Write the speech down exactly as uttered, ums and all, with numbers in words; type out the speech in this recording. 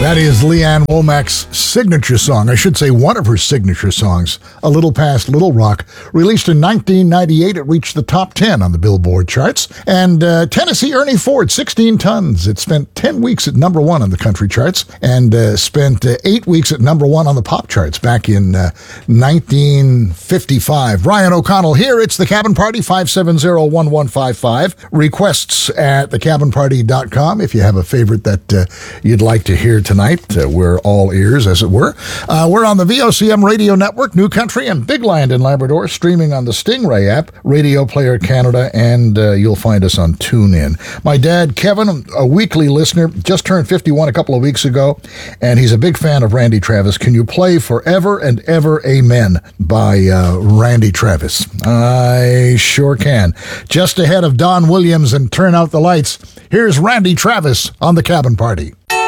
That is Leanne Womack's signature song. I should say one of her signature songs, A Little Past Little Rock. Released in nineteen ninety-eight, it reached the top ten on the Billboard charts. And uh, Tennessee Ernie Ford, sixteen tons. It spent ten weeks at number one on the country charts and uh, spent uh, eight weeks at number one on the pop charts back in uh, nineteen fifty-five. Ryan O'Connell here. It's The Cabin Party, five seven zero, one one five five. Requests at the cabin party dot com if you have a favorite that uh, you'd like to hear tonight. Uh, we're all ears, as it were. Uh, we're on the V O C M Radio Network, New Country, and Big Land in Labrador, streaming on the Stingray app, Radio Player Canada, and uh, you'll find us on TuneIn. My dad, Kevin, a weekly listener, just turned fifty-one a couple of weeks ago, and he's a big fan of Randy Travis. Can you play Forever and Ever Amen by uh, Randy Travis? I sure can. Just ahead of Don Williams and Turn Out the Lights, here's Randy Travis on The Cabin Party.